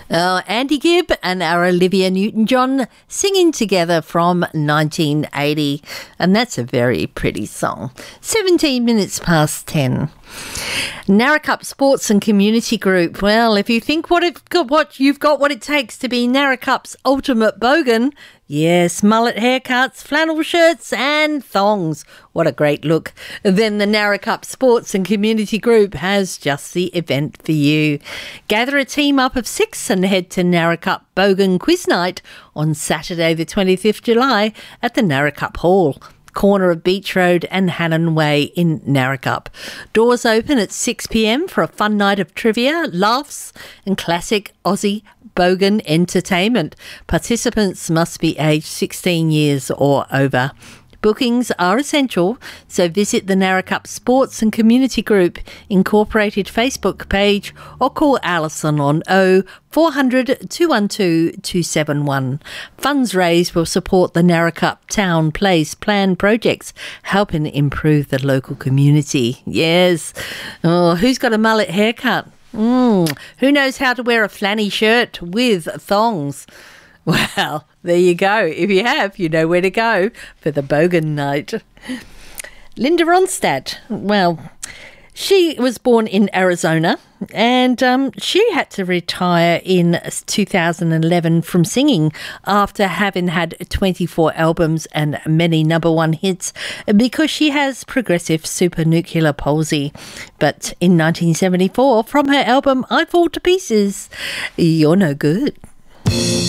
Andy Gibb and our Olivia Newton-John singing together from 1980. And that's a very pretty song. 17 minutes past 10. Narrackup Sports and Community Group. Well, if you think you've got what it takes to be Narrackup's ultimate bogan, yes, mullet haircuts, flannel shirts and thongs. What a great look. Then the Narrackup Sports and Community Group has just the event for you. Gather a team up of 6 and head to Narrackup Bogan Quiz Night on Saturday the 25th July at the Narrackup Hall, corner of Beach Road and Hannon Way in Narrackup. Doors open at 6 p.m. for a fun night of trivia, laughs and classic Aussie bogan entertainment. Participants must be aged 16 years or over. Bookings are essential, so visit the Narrackup Sports and Community Group Incorporated Facebook page or call Alison on 0400 212 271. Funds raised will support the Narrackup Town Place Plan projects, helping improve the local community. Yes. Oh, who's got a mullet haircut? Who knows how to wear a flanny shirt with thongs? Well, there you go. If you have, you know where to go for the Bogan Night. Linda Ronstadt, well, she was born in Arizona and she had to retire in 2011 from singing after having had 24 albums and many number one hits because she has progressive supranuclear palsy. But in 1974, from her album I Fall to Pieces, You're No Good.